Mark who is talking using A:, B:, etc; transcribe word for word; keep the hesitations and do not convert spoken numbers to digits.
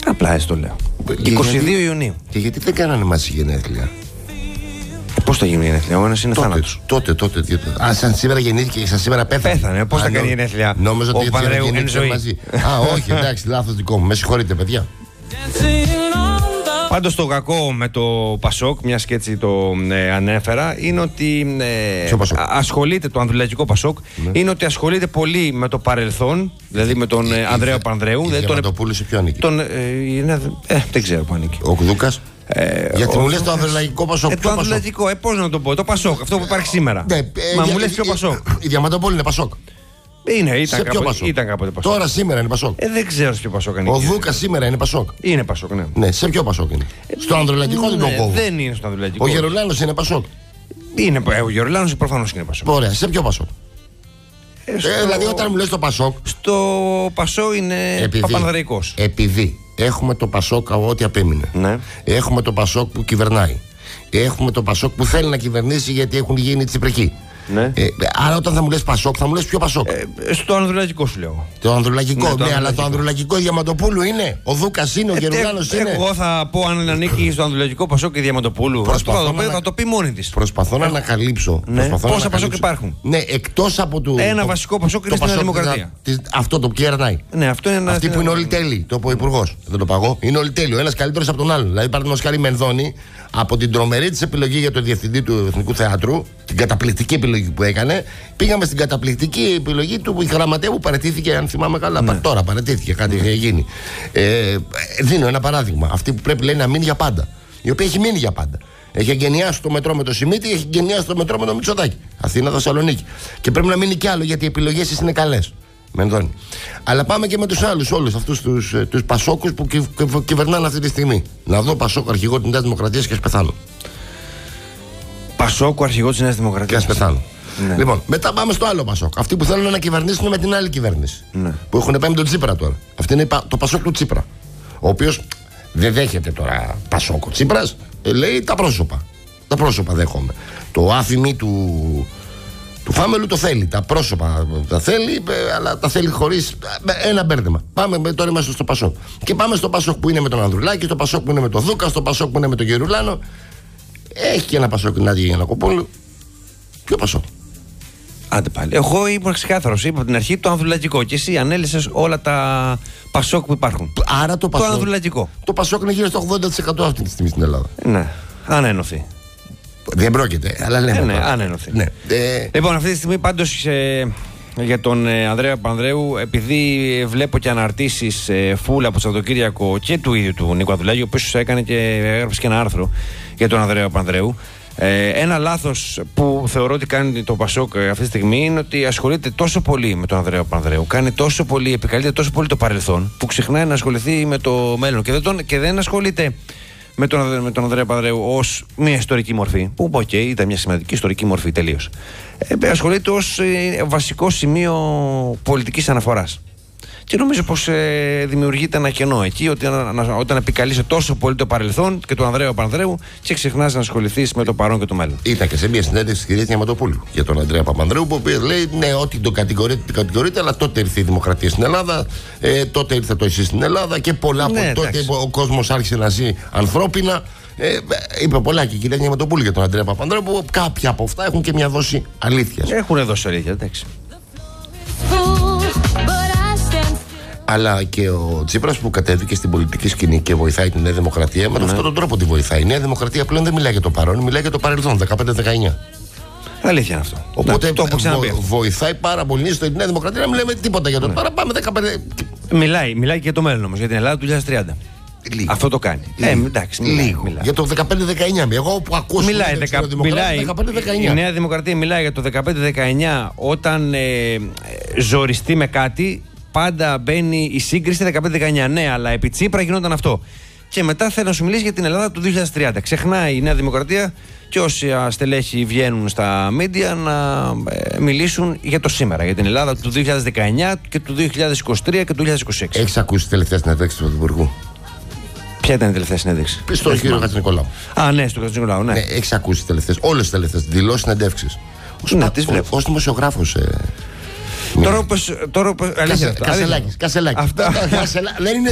A: Απλά έτσι το λέω. Και είκοσι δύο Ιουνίου.
B: Και γιατί δεν κάνανε μαζί γενέθλια?
A: Πώς θα γίνει η γενέθλια? Ο ένας είναι θάνατος.
B: Τότε, τότε, τότε. Α, σαν σήμερα γεννήθηκε και σαν σήμερα πέθανε.
A: Πέθανε. Πώς θα κάνει η γενέθλια?
B: Νόμιζα ότι
A: γεννήθηκε
B: μαζί. Α, όχι, εντάξει, λάθος δικό μου. Με συγχωρείτε, παιδιά.
A: Πάντως το κακό με το Πασόκ, μιας και έτσι το ε, ανέφερα, είναι ότι ε, ασχολείται, το Ανδρουλακικό Πασόκ, ναι. είναι ότι ασχολείται πολύ με το παρελθόν, δηλαδή με τον ε, Ανδρέα Πανδρέου.
B: Η Διαμαντοπούλου σε ποιο ανήκει?
A: Τον, ε, είναι, ε, δεν ξέρω που ανήκει.
B: Ο Κουδούκας. Ε,
A: Γιατί
B: ο, μου λες το Ανδρουλακικό Πασόκ.
A: Ε, το Ανδρουλακικό, ε, πώς να το πω, το Πασόκ, αυτό που υπάρχει σήμερα.
B: Ναι, ε,
A: Μα
B: ε,
A: μου
B: ε,
A: λες ποιο
B: ε,
A: Πασόκ?
B: Η Διαμαντοπούλου είναι Πασόκ.
A: Είναι, ήταν, κάποτε, ήταν κάποτε Πασόκ.
B: Τώρα σήμερα είναι Πασόκ.
A: Ε, δεν ξέρω σε ποιο Πασόκ είναι.
B: Ο Δούκας σήμερα είναι Πασόκ.
A: Είναι Πασόκ, ναι.
B: Ναι, σε ποιο Πασόκ είναι? Ε, στο Ανδρουλακικό δεν
A: ναι,
B: το κόβω.
A: Δεν είναι στο Ανδρουλακικό.
B: Ο Γερολάνος είναι Πασόκ.
A: Είναι, ο Γερολάνος προφανώς είναι Πασόκ.
B: Ωραία, σε ποιο Πασόκ? Ε, στο... ε, δηλαδή όταν μου λες το Πασόκ.
A: Στο Πασό είναι Παπανδρεϊκός.
B: Επειδή έχουμε το Πασόκ ό,τι απέμεινε.
A: Ναι.
B: Έχουμε το Πασόκ που κυβερνάει. Έχουμε το Πασόκ που θέλει να κυβερνήσει γιατί έχουν γίνει τσιπρικοί.
A: Ναι.
B: Ε, άρα όταν θα μου λες Πασόκ, θα μου λες ποιο Πασόκ?
A: Ε, στο Ανδρουλακικό σου λέω.
B: Το Ανδρουλακικό, ναι,
A: ναι,
B: ναι, αλλά το Ανδρουλακικό Διαμαντοπούλου είναι. Ο Δούκας είναι, ο ε, Γερουλάνος είναι.
A: Εγώ θα πω αν ανήκει στο Ανδρουλακικό Πασόκ και Διαμαντοπούλου. Θα το, να... θα το πει μόνη της.
B: Προσπαθώ να ανακαλύψω.
A: Ναι. Πόσα Πασόκ υπάρχουν?
B: Ναι, εκτός από το.
A: Ένα
B: το,
A: βασικό Πασόκ είναι στη Νέα Δημοκρατία.
B: Της, αυτό το κυβερνάει.
A: Ναι, αυτό είναι ένα.
B: Αυτή που είναι όλοι τέλειοι, το είπε ο Υπουργός. Δεν το παγώ. Είναι όλοι τέλειοι. Ο ένας καλύτερος από τον άλλον. Δηλαδή, παραδείγματος χάρη Μενδώνη, από την τρομερή της επιλογή για το διευθυντή του Εθνικού Θεάτρου, την καταπληκτική επιλογή που έκανε, πήγαμε στην καταπληκτική επιλογή του γραμματέα που παραιτήθηκε, αν θυμάμαι καλά. Ναι. Τώρα παραιτήθηκε, κάτι έχει γίνει. Ε, δίνω ένα παράδειγμα. Αυτή που πρέπει λέει να μείνει για πάντα. Η οποία έχει μείνει για πάντα. Έχει εγκαινιάσει το μετρό με το Σιμίτη, έχει εγκαινιάσει το μετρό με το Μητσοτάκη. Αθήνα, Θεσσαλονίκη. Και πρέπει να μείνει κι άλλο γιατί οι επιλογές της είναι καλές. Μενδώνει. Αλλά πάμε και με τους άλλους, όλους αυτούς τους, τους Πασόκους που κυ, κυ, κυβερνάνε αυτή τη στιγμή. Να δω Πασόκο αρχηγό της Νέας Δημοκρατίας και ας πεθάνω.
A: Πασόκο αρχηγό της Νέας Δημοκρατίας.
B: Και ας πεθάνω. Ναι. Λοιπόν, μετά πάμε στο άλλο Πασόκ. Αυτοί που θέλουν να κυβερνήσουν με την άλλη κυβέρνηση. Ναι. Που έχουν πάει με τον Τσίπρα τώρα. Αυτή είναι το Πασόκ του Τσίπρα. Ο οποίος δεν δέχεται τώρα Πασόκ ο Τσίπρας. Ε, λέει τα πρόσωπα. Τα πρόσωπα δέχομαι. Το άφημί του. Του Φάμελου το θέλει, τα πρόσωπα τα θέλει, αλλά τα θέλει χωρίς ένα μπέρδεμα. Πάμε τώρα είμαστε στο Πασόκ. Και πάμε στο Πασόκ που είναι με τον Ανδρουλάκη, στο Πασόκ που είναι με τον Δούκα, στο Πασόκ που είναι με τον Γερουλάνο. Έχει και ένα Πασόκ την Άντια Γιαννακοπούλου. Ποιο Πασόκ?
A: Άντε πάλι. Εγώ ήμουν ξεκάθαρος. Είπα από την αρχή το Ανδρουλακικό. Και εσύ ανέλυσες όλα τα Πασόκ που υπάρχουν.
B: Άρα το Πασόκ.
A: Το Ανδρουλακικό.
B: Το Πασόκ είναι γύρω στο ογδόντα τοις εκατό αυτή τη στιγμή στην Ελλάδα.
A: Ναι, αν ενωθεί.
B: Δεν πρόκειται, αλλά λέμε.
A: Ε, ναι, αν ενωθεί.
B: Ναι. Ε...
A: Λοιπόν, αυτή τη στιγμή πάντως ε, για τον ε, Ανδρέα Πανδρέου, επειδή βλέπω και αναρτήσεις ε, φούλα από το Σαββατοκύριακο και του ίδιου του Νίκου Ανδρουλάκη, ο οποίος έκανε και έγραψε και ένα άρθρο για τον Ανδρέα Πανδρέου. Ε, ένα λάθος που θεωρώ ότι κάνει το Πασόκ αυτή τη στιγμή είναι ότι ασχολείται τόσο πολύ με τον Ανδρέα Πανδρέου, κάνει τόσο πολύ, επικαλείται τόσο πολύ το παρελθόν, που ξεχνάει να ασχοληθεί με το μέλλον και δεν, τον, και δεν ασχολείται με τον, με τον Ανδρέα Πανδρέου ως μια ιστορική μορφή, που οκ, okay, ήταν μια σημαντική ιστορική μορφή τελείως. Ε, ασχολείται ως ε, βασικό σημείο πολιτικής αναφοράς. Και νομίζω πως ε, δημιουργείται ένα κενό εκεί, ότι να, να, όταν επικαλείσαι τόσο πολύ το παρελθόν και τον Ανδρέα Πανδρέου και ξεχνάς να ασχοληθείς με το παρόν και το μέλλον.
B: Ήταν και σε μια συνέντευξη της κυρίας Διαματοπούλου για τον Ανδρέα Παπανδρέου, που λέει ναι, ότι τον κατηγορείται, τον κατηγορείται, αλλά τότε ήρθε η δημοκρατία στην Ελλάδα, ε, τότε ήρθε το ΕΣΥ στην Ελλάδα και πολλά ναι, από τότε ο κόσμος άρχισε να ζει ανθρώπινα. Ε, είπε πολλά και η κυρία Διαματοπούλου για τον Ανδρέα Παπανδρέου, που κάποια από αυτά έχουν και μια δόση αλήθειας.
A: Έχουν δώσει αλήθεια, εντάξει.
B: Αλλά και ο Τσίπρας που κατέβηκε στην πολιτική σκηνή και βοηθάει την Νέα Δημοκρατία, με ναι. αυτόν τον τρόπο τη βοηθάει. Η Νέα Δημοκρατία πλέον δεν μιλάει για το παρόν, μιλάει για το παρελθόν, δεκαπέντε δεκαεννιά.
A: Αλήθεια είναι αυτό.
B: Οπότε το βο, βοηθάει πάρα πολύ στην Νέα Δημοκρατία να μην λέμε τίποτα για το ναι. παρόν. Πάμε δεκαπέντε.
A: Μιλάει, μιλάει και για το μέλλον όμως, για την Ελλάδα του δύο χιλιάδες τριάντα.
B: Λίγο.
A: Αυτό το κάνει.
B: Λίγο.
A: Ε, εντάξει, μιλάει,
B: Λίγο.
A: μιλάει.
B: Για το δεκαπέντε δεκαεννιά. Εγώ που ακούω
A: μιλάει, δεκα, μιλάει,
B: δεκαπέντε δεκαεννιά.
A: Η Νέα Δημοκρατία μιλάει για το δεκαπέντε δεκαεννιά όταν ε, ζοριστεί με κάτι. Πάντα μπαίνει η σύγκριση δεκαπέντε δεκαεννιά. Ναι, αλλά επί Τσίπρα γινόταν αυτό. Και μετά θέλω να σου μιλήσει για την Ελλάδα του δύο χιλιάδες τριάντα. Ξεχνάει η Νέα Δημοκρατία και όσοι στελέχοι βγαίνουν στα μίντια να ε, μιλήσουν για το σήμερα. Για την Ελλάδα του δύο χιλιάδες δεκαεννιά και του δύο χιλιάδες είκοσι τρία και του δύο χιλιάδες είκοσι έξι.
B: Έχεις ακούσει τη τελευταία συνέντευξη του Πρωθυπουργού?
A: Ποια ήταν η τελευταία συνέντευξη?
B: Στον κύριο Χατζηνικολάου.
A: Α, ναι, στον Χατζηνικολάου, ναι. ναι
B: Έχεις ακούσει τις τελευταίες, όλες τις τελευταίες δηλώσεις, συνεντεύξεις?
A: Ναι, τις βλέπω.
B: Ως δημοσιογράφος. Ε,
A: τώρα όπως. Αλήθεια.
B: Κασελάκης. Κασελάκης. Δεν είναι